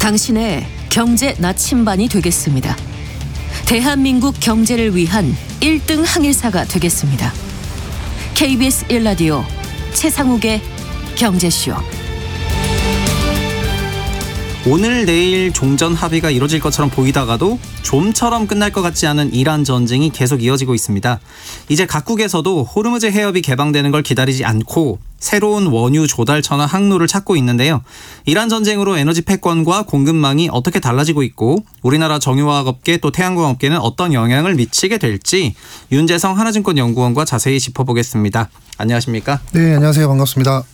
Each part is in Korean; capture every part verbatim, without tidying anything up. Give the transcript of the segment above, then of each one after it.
당신의 경제 나침반이 되겠습니다. 대한민국 경제를 위한 일 등 항해사가 되겠습니다. 케이비에스 일 라디오 최상욱의 경제쇼. 오늘 내일 종전 합의가 이루어질 것처럼 보이다가도 좀처럼 끝날 것 같지 않은 이란 전쟁이 계속 이어지고 있습니다. 이제 각국에서도 호르무즈 해협이 개방되는 걸 기다리지 않고 새로운 원유 조달처나 항로를 찾고 있는데요. 이란 전쟁으로 에너지 패권과 공급망이 어떻게 달라지고 있고 우리나라 정유화학업계 또 태양광업계는 어떤 영향을 미치게 될지 윤재성 하나증권연구원과 자세히 짚어보겠습니다. 안녕하십니까? 네, 안녕하세요. 반갑습니다.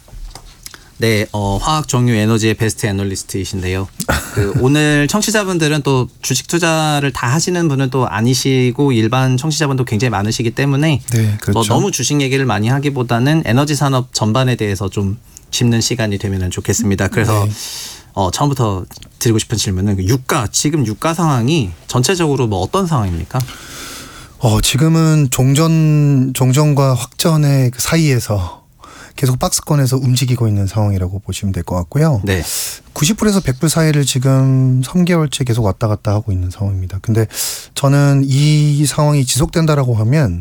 네, 어, 화학 정유 에너지의 베스트 애널리스트이신데요. 그 오늘 청취자분들은 또 주식 투자를 다 하시는 분은 또 아니시고 일반 청취자분도 굉장히 많으시기 때문에 네, 그렇죠. 뭐 너무 주식 얘기를 많이 하기보다는 에너지 산업 전반에 대해서 좀 짚는 시간이 되면 좋겠습니다. 그래서 네. 어, 처음부터 드리고 싶은 질문은 유가, 지금 유가 상황이 전체적으로 뭐 어떤 상황입니까? 어, 지금은 종전 종전과 확전의 그 사이에서 계속 박스권에서 움직이고 있는 상황이라고 보시면 될 것 같고요. 네. 구십 불에서 백 불 사이를 지금 삼 개월째 계속 왔다 갔다 하고 있는 상황입니다. 근데 저는 이 상황이 지속된다라고 하면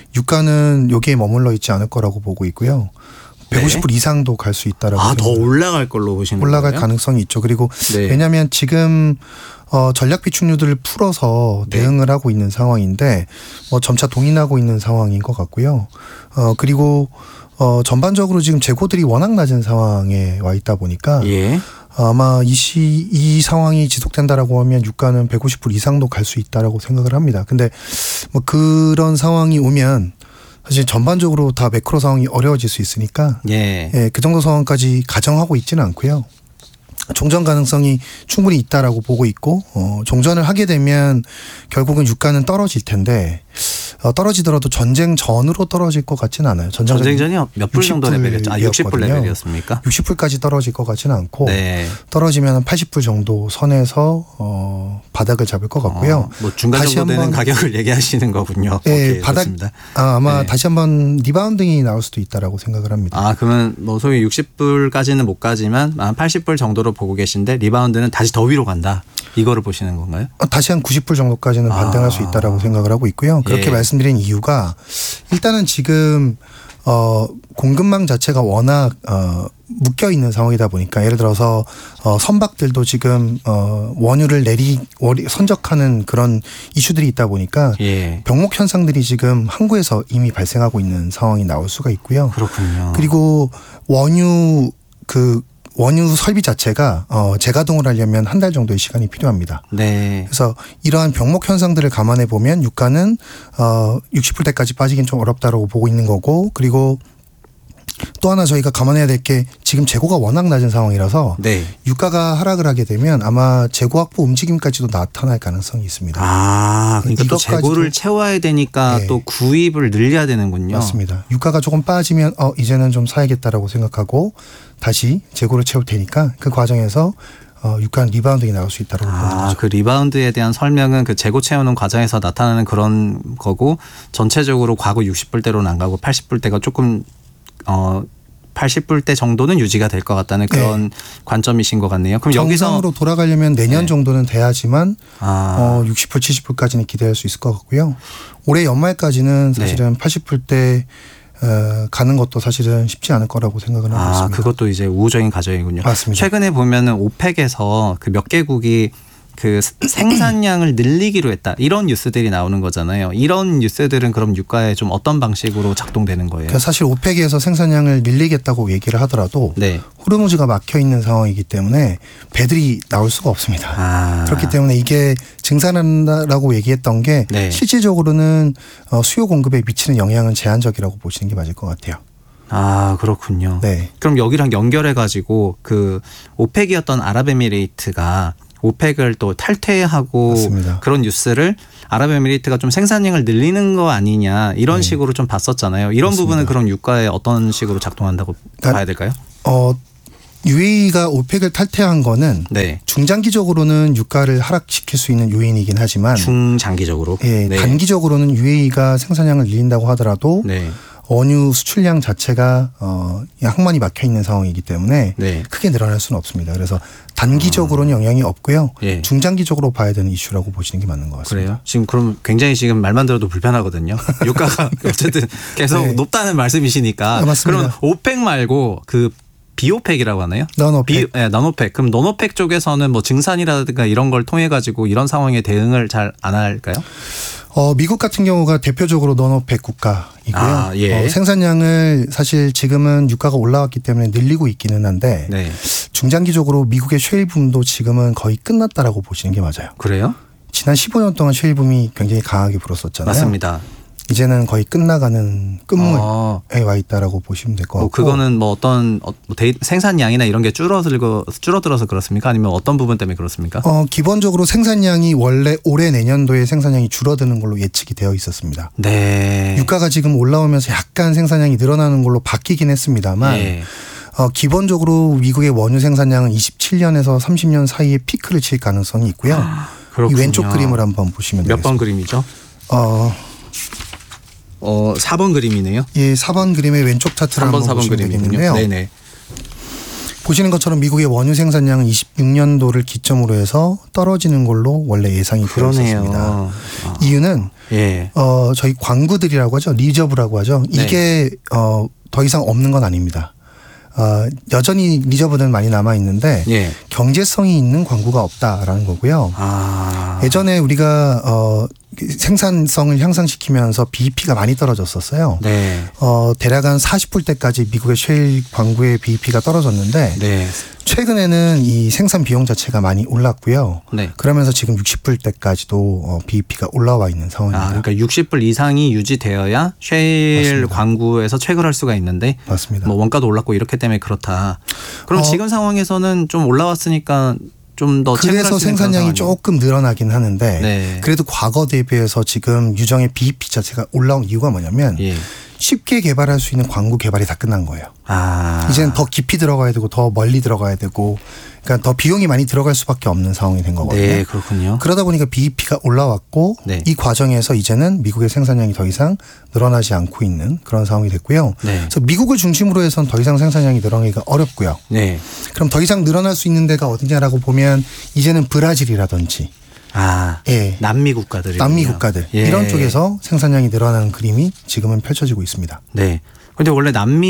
유가는 여기에 머물러 있지 않을 거라고 보고 있고요. 백오십 불 네. 이상도 갈 수 있다라고. 아, 더 올라갈 걸로 보시는 거예요? 올라갈 가능성이 있죠. 그리고 네. 왜냐하면 지금 어, 전략 비축류들을 풀어서 네. 대응을 하고 있는 상황인데 뭐 점차 동인하고 있는 상황인 것 같고요. 어, 그리고 어, 전반적으로 지금 재고들이 워낙 낮은 상황에 와 있다 보니까 예. 아마 이, 시, 이 상황이 지속된다라고 하면 유가는 백오십 불 이상도 갈 수 있다라고 생각을 합니다. 근데 뭐 그런 상황이 오면 사실 전반적으로 다 매크로 상황이 어려워질 수 있으니까 예. 예, 그 정도 상황까지 가정하고 있지는 않고요. 종전 가능성이 충분히 있다라고 보고 있고 어, 종전을 하게 되면 결국은 유가는 떨어질 텐데 어, 떨어지더라도 전쟁 전으로 떨어질 것 같지는 않아요. 전쟁 전이 몇 불 정도 레벨이었죠? 아, 육십 불 레벨이었습니까? 육십 불까지 떨어질 것 같지는 않고 네. 떨어지면 팔십 불 정도 선에서 어, 바닥을 잡을 것 같고요. 어, 뭐 중간 정도 되는 가격을 얘기하시는 거군요. 네, 오케이, 바닥 좋습니다. 아, 아마 네. 다시 한번 리바운딩이 나올 수도 있다라고 생각을 합니다. 아, 그러면 뭐 소위 육십 불까지는 못 가지만 한 팔십 불 정도로 보고 계신데 리바운드는 다시 더 위로 간다. 이거를 보시는 건가요? 어, 다시 한 구십 불 정도까지는 아. 반등할 수 있다라고 생각을 하고 있고요. 그렇게 예. 말씀드린 이유가 일단은 지금 어, 공급망 자체가 워낙 어, 묶여 있는 상황이다 보니까 예를 들어서 어, 선박들도 지금 어, 원유를 내리 월이 선적하는 그런 이슈들이 있다 보니까 예. 병목 현상들이 지금 항구에서 이미 발생하고 있는 상황이 나올 수가 있고요. 그렇군요. 그리고 원유 그 원유 설비 자체가 어, 재가동을 하려면 한 달 정도의 시간이 필요합니다. 네. 그래서 이러한 병목 현상들을 감안해 보면 유가는 어, 육십 불대까지 빠지긴 좀 어렵다라고 보고 있는 거고, 그리고 또 하나 저희가 감안해야 될 게 지금 재고가 워낙 낮은 상황이라서 네. 유가가 하락을 하게 되면 아마 재고 확보 움직임까지도 나타날 가능성이 있습니다. 아, 그러니까 또 이것까지도- 재고를 채워야 되니까 네. 또 구입을 늘려야 되는군요. 맞습니다. 유가가 조금 빠지면 어 이제는 좀 사야겠다라고 생각하고 다시 재고를 채울 테니까 그 과정에서 어, 유가는 리바운딩이 나올 수 있다고 보는 아, 거죠. 그 리바운드에 대한 설명은 그 재고 채우는 과정에서 나타나는 그런 거고 전체적으로 과거 육십 불대로는 안 가고 팔십 불대가 조금 어 팔십 불대 정도는 유지가 될 것 같다는 그런 네. 관점이신 것 같네요. 그럼 정상으로 여기서 돌아가려면 내년 네. 정도는 돼야지만 아. 어, 육십 불, 칠십 불까지는 기대할 수 있을 것 같고요. 올해 연말까지는 사실은 네. 팔십 불대 어, 가는 것도 사실은 쉽지 않을 거라고 생각을 하고 아, 있습니다. 그것도 이제 우호적인 가정이군요. 맞습니다. 최근에 보면은 오펙에서 그 몇 개국이 그 생산량을 늘리기로 했다. 이런 뉴스들이 나오는 거잖아요. 이런 뉴스들은 그럼 유가에 좀 어떤 방식으로 작동되는 거예요? 그러니까 사실 오펙에서 생산량을 늘리겠다고 얘기를 하더라도 네. 호르무즈가 막혀 있는 상황이기 때문에 배들이 나올 수가 없습니다. 아. 그렇기 때문에 이게 증산한다라고 얘기했던 게 네. 실질적으로는 수요 공급에 미치는 영향은 제한적이라고 보시는 게 맞을 것 같아요. 아, 그렇군요. 네. 그럼 여기랑 연결해 가지고 그 오펙이었던 아랍에미레이트가 오펙을 또 탈퇴하고 맞습니다. 그런 뉴스를 아랍에미리트가 좀 생산량을 늘리는 거 아니냐 이런 네. 식으로 좀 봤었잖아요. 이런 맞습니다. 부분은 그럼 유가에 어떤 식으로 작동한다고 그러니까 봐야 될까요? 어, 유에이가 오펙을 탈퇴한 거는 네. 중장기적으로는 유가를 하락시킬 수 있는 요인이긴 하지만 중장기적으로. 예, 네. 단기적으로는 유에이가 생산량을 늘린다고 하더라도 네. 원유 수출량 자체가 어, 항만이 막혀 있는 상황이기 때문에 네. 크게 늘어날 수는 없습니다. 그래서 단기적으로는 영향이 없고요. 예. 중장기적으로 봐야 되는 이슈라고 보시는 게 맞는 것 같습니다. 그래요? 지금 그럼 굉장히 지금 말만 들어도 불편하거든요. 유가가 어쨌든 계속 네. 높다는 말씀이시니까. 아, 맞습니다. 그러면 오펙 말고 그 비오펙이라고 하나요? 넌오펙. 비, 네, 넌오펙. 그럼 넌오펙 쪽에서는 뭐 증산이라든가 이런 걸 통해 가지고 이런 상황에 대응을 잘 안 할까요? 어, 미국 같은 경우가 대표적으로 넌오펙 국가이고요. 아, 예. 어, 생산량을 사실 지금은 유가가 올라왔기 때문에 늘리고 있기는 한데 네. 중장기적으로 미국의 셰일 붐도 지금은 거의 끝났다라고 보시는 게 맞아요. 그래요? 지난 십오 년 동안 셰일 붐이 굉장히 강하게 불었었잖아요. 맞습니다. 이제는 거의 끝나가는 끝물에 어. 와 있다라고 보시면 될 것 뭐 같고. 그거는 뭐 어떤 어, 뭐 데이, 생산량이나 이런 게 줄어들고 줄어들어서 그렇습니까? 아니면 어떤 부분 때문에 그렇습니까? 어, 기본적으로 생산량이 원래 올해 내년도에 생산량이 줄어드는 걸로 예측이 되어 있었습니다. 네. 유가가 지금 올라오면서 약간 생산량이 늘어나는 걸로 바뀌긴 했습니다만 예. 어, 기본적으로 미국의 원유 생산량은 이십칠 년에서 삼십 년 사이에 피크를 칠 가능성이 있고요. 이 그렇군요. 왼쪽 그림을 한번 보시면 몇 되겠습니다. 번 그림이죠? 어, 어, 사 번 그림이네요. 예, 사 번 그림의 왼쪽 차트를 삼 번, 한번 사 번 보시면 그림이군요. 되겠는데요. 네네. 보시는 것처럼 미국의 원유 생산량은 이십육 년도를 기점으로 해서 떨어지는 걸로 원래 예상이 되어 있었습니다. 아. 이유는 예. 어, 저희 광구들이라고 하죠. 리저브라고 하죠. 네. 이게 어, 더 이상 없는 건 아닙니다. 어, 여전히 리저브는 많이 남아 있는데 예. 경제성이 있는 광구가 없다라는 거고요. 아. 예전에 우리가 어, 생산성을 향상시키면서 비이피가 많이 떨어졌었어요. 네. 어, 대략 한 사십 불대까지 미국의 셰일 광구의 비이피가 떨어졌는데 네. 최근에는 이 생산 비용 자체가 많이 올랐고요. 네. 그러면서 지금 육십 불대까지도 어, 비이피가 올라와 있는 상황입니다. 아, 그러니까 육십 불 이상이 유지되어야 셰일 맞습니다. 광구에서 채굴할 수가 있는데 맞습니다. 뭐 원가도 올랐고 이렇기 때문에 그렇다. 그럼 어, 지금 상황에서는 좀 올라왔으니까 좀 더 채굴할 그래서 수 있는 생산량이 그런 상황이에요. 조금 늘어나긴 하는데 네. 그래도 과거 대비해서 지금 유정의 비이피 자체가 올라온 이유가 뭐냐면 예. 쉽게 개발할 수 있는 광구 개발이 다 끝난 거예요. 아. 이제는 더 깊이 들어가야 되고 더 멀리 들어가야 되고 그러니까 더 비용이 많이 들어갈 수밖에 없는 상황이 된 거거든요. 네, 그렇군요. 그러다 보니까 비이피가 올라왔고 네. 이 과정에서 이제는 미국의 생산량이 더 이상 늘어나지 않고 있는 그런 상황이 됐고요. 네. 그래서 미국을 중심으로 해서는 더 이상 생산량이 늘어나기가 어렵고요. 네. 그럼 더 이상 늘어날 수 있는 데가 어디냐라고 보면 이제는 브라질이라든지 아. 예. 남미 국가들이 남미 국가들 예. 이런 쪽에서 생산량이 늘어나는 그림이 지금은 펼쳐지고 있습니다. 네. 근데 원래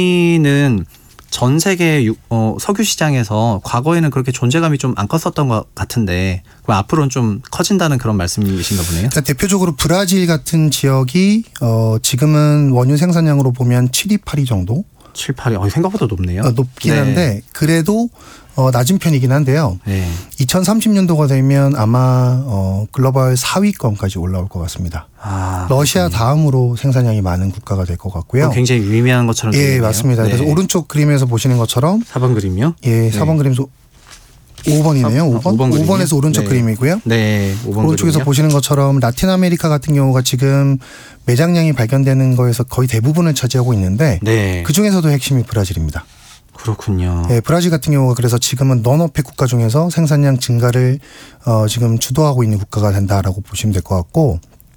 남미는 전 세계 유- 어, 석유 시장에서 과거에는 그렇게 존재감이 좀 안 컸었던 것 같은데 그럼 앞으로는 좀 커진다는 그런 말씀이신가 보네요. 그러니까 대표적으로 브라질 같은 지역이 어 지금은 원유 생산량으로 보면 칠 위, 팔 위 정도 칠, 팔 위. 어, 생각보다 높네요. 어, 높긴 네. 한데 그래도 어, 낮은 편이긴 한데요. 네. 이천삼십 년도가 되면 아마 어, 글로벌 사 위권까지 올라올 것 같습니다. 아, 러시아 그렇군요. 다음으로 생산량이 많은 국가가 될 것 같고요. 그럼 굉장히 유의미한 것처럼 예, 들리네요. 맞습니다. 네. 그래서 오른쪽 그림에서 보시는 것처럼 사 번 그림이요? 예, 사 번 그림에서 오 번이네요. 오 번. 오 번 그림이요? 오 번에서 오른쪽 네. 그림이고요. 네. 오 번 오른쪽에서 그림이요? 보시는 것처럼 라틴 아메리카 같은 경우가 지금 매장량이 발견되는 거에서 거의 대부분을 차지하고 있는데 네. 그 중에서도 핵심이 브라질입니다. 그렇군요. 예, 브라질 같은 경우가 그래서 지금은 넌오펙 국가 중에서 생산량 증가를 어, 지금 주도하고 있는 국가가 된다라고 보시면 될 것 같고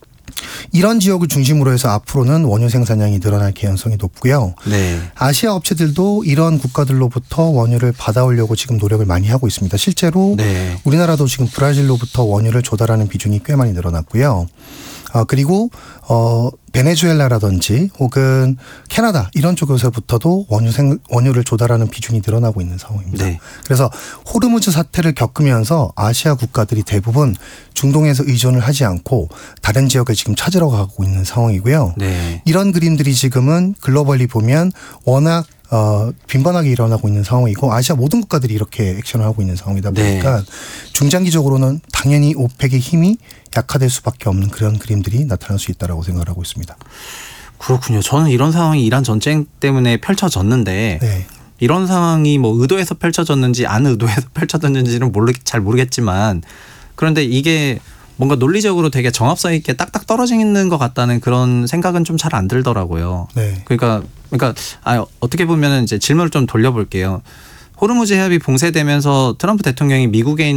이런 지역을 중심으로 해서 앞으로는 원유 생산량이 늘어날 개연성이 높고요. 네. 아시아 업체들도 이런 국가들로부터 원유를 받아오려고 지금 노력을 많이 하고 있습니다. 실제로 네. 우리나라도 지금 브라질로부터 원유를 조달하는 비중이 꽤 많이 늘어났고요. 어, 그리고 어, 베네수엘라라든지 혹은 캐나다 이런 쪽에서부터도 원유 생, 원유를 조달하는 비중이 늘어나고 있는 상황입니다. 네. 그래서 호르무즈 사태를 겪으면서 아시아 국가들이 대부분 중동에서 의존을 하지 않고 다른 지역을 지금 찾으러 가고 있는 상황이고요. 네. 이런 그림들이 지금은 글로벌리 보면 워낙 어, 빈번하게 일어나고 있는 상황이고 아시아 모든 국가들이 이렇게 액션을 하고 있는 상황이다 보니까 네. 중장기적으로는 당연히 오펙의 힘이 약화될 수밖에 없는 그런 그림들이 나타날 수 있다고 생각을 하고 있습니다. 그렇군요. 저는 이런 상황이 이란 전쟁 때문에 펼쳐졌는데 네. 이런 상황이 뭐 의도해서 펼쳐졌는지 안 의도해서 펼쳐졌는지는 모르, 잘 모르겠지만 그런데 이게 뭔가 논리적으로 되게 정합성 있게 딱딱 떨어지는 것 같다는 그런 생각은 좀 잘 안 들더라고요. 네. 그러니까 그러니까 아 어떻게 보면은 이제 질문을 좀 돌려볼게요. 호르무즈 해협이 봉쇄되면서 트럼프 대통령이 미국에